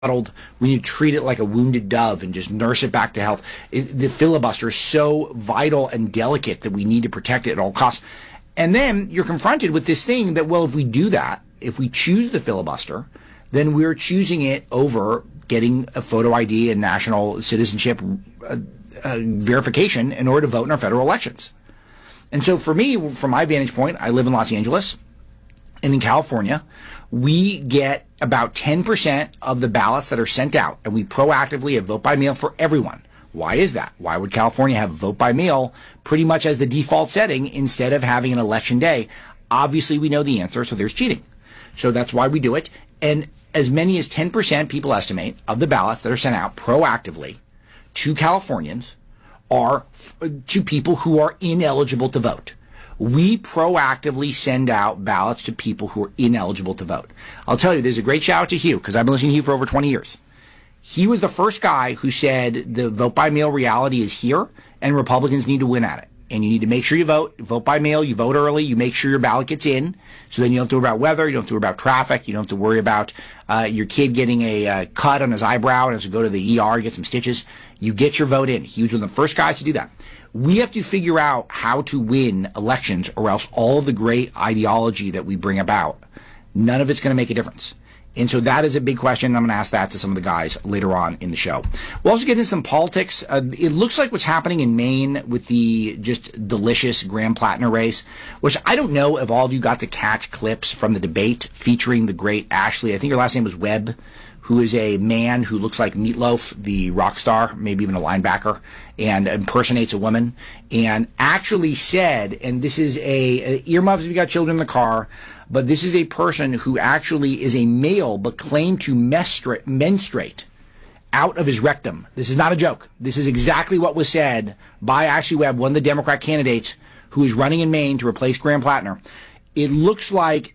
We need to treat it like a wounded dove and just nurse it back to health. The filibuster is so vital and delicate that we need to protect it at all costs. And then you're confronted with this thing that, well, if we do that, if we choose the filibuster, then we're choosing it over getting a photo ID and national citizenship verification in order to vote in our federal elections. And so for me, from my vantage point, I live in Los Angeles. And in California, we get about 10% of the ballots that are sent out, and we proactively have vote by mail for everyone. Why is that? Why would California have vote by mail pretty much as the default setting instead of having an election day? Obviously, we know the answer, so there's cheating. So that's why we do it. And as many as 10%, people estimate, of the ballots that are sent out proactively to Californians are to people who are ineligible to vote. We proactively send out ballots to people who are ineligible to vote. I'll tell you, there's a great shout out to Hugh, because I've been listening to Hugh for over 20 years. He was the first guy who said the vote by mail reality is here and Republicans need to win at it. And you need to make sure you vote by mail, you vote early, you make sure your ballot gets in. So then you don't have to worry about weather, you don't have to worry about traffic, you don't have to worry about your kid getting a cut on his eyebrow and has to go to the ER to get some stitches. You get your vote in. He was one of the first guys to do that. We have to figure out how to win elections, or else all of the great ideology that we bring about, none of it's going to make a difference. And so that is a big question. I'm going to ask that to some of the guys later on in the show. We'll also get into some politics. It looks like what's happening in Maine with the just delicious Graham-Plattner race, which I don't know if all of you got to catch clips from the debate featuring the great Ashley. I think her last name was Webb, who is a man who looks like Meatloaf, the rock star, maybe even a linebacker, and impersonates a woman, and actually said, and this is a earmuffs if you got children in the car, but this is a person who actually is a male but claimed to menstruate out of his rectum. This is not a joke. This is exactly what was said by Ashley Webb, one of the Democrat candidates who is running in Maine to replace Graham-Plattner. It looks like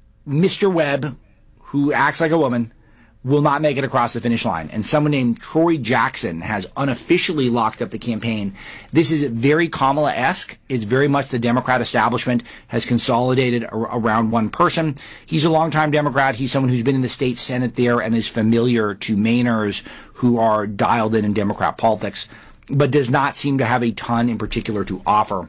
Mr. Webb, who acts like a woman, will not make it across the finish line. And someone named Troy Jackson has unofficially locked up the campaign. This is very Kamala-esque. It's very much the Democrat establishment has consolidated around one person. He's a longtime Democrat. He's someone who's been in the state Senate there and is familiar to Mainers who are dialed in Democrat politics, but does not seem to have a ton in particular to offer.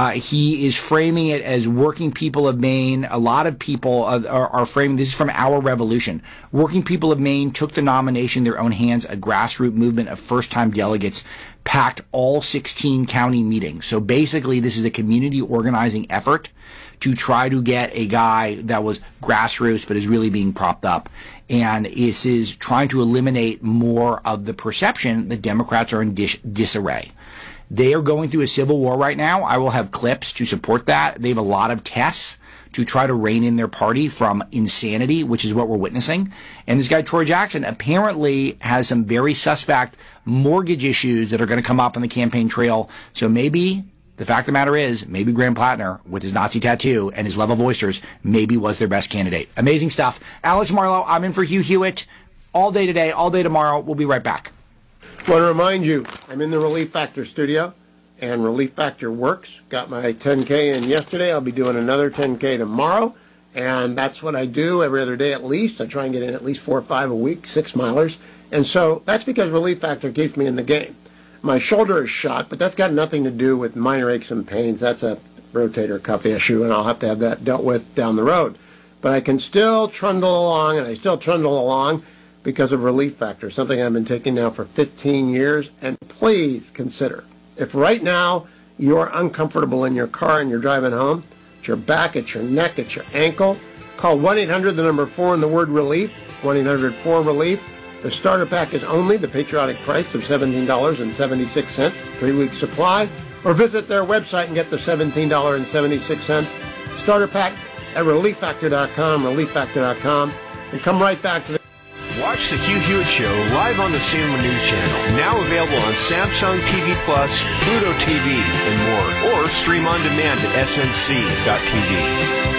He is framing it as working people of Maine. A lot of people are framing this is from Our Revolution. Working people of Maine took the nomination in their own hands. A grassroots movement of first-time delegates packed all 16 county meetings. So basically, this is a community organizing effort to try to get a guy that was grassroots but is really being propped up. And this is trying to eliminate more of the perception that Democrats are in disarray. They are going through a civil war right now. I will have clips to support that. They have a lot of tests to try to rein in their party from insanity, which is what we're witnessing. And this guy, Troy Jackson, apparently has some very suspect mortgage issues that are going to come up on the campaign trail. So maybe the fact of the matter is, maybe Graham-Plattner, with his Nazi tattoo and his love of oysters, maybe was their best candidate. Amazing stuff. Alex Marlow, I'm in for Hugh Hewitt. All day today, all day tomorrow. We'll be right back. I want to remind you, I'm in the Relief Factor studio, and Relief Factor works. Got my 10K in yesterday. I'll be doing another 10K tomorrow, and that's what I do every other day at least. I try and get in at least 4 or 5 a week, 6 milers, and so that's because Relief Factor keeps me in the game. My shoulder is shot, but that's got nothing to do with minor aches and pains. That's a rotator cuff issue, and I'll have to have that dealt with down the road. But I can still trundle along, and I still trundle along because of Relief Factor, something I've been taking now for 15 years. And please consider, if right now you're uncomfortable in your car and you're driving home, it's your back, it's your neck, it's your ankle, call 1-800, the number 4 and the word relief, 1-800-4-RELIEF. The starter pack is only the patriotic price of $17.76, 3-week supply, or visit their website and get the $17.76 starter pack at relieffactor.com, relieffactor.com, and come right back to the... Watch the Hugh Hewitt Show live on the Cinema News Channel, now available on Samsung TV Plus, Pluto TV, and more, or stream on demand at snc.tv.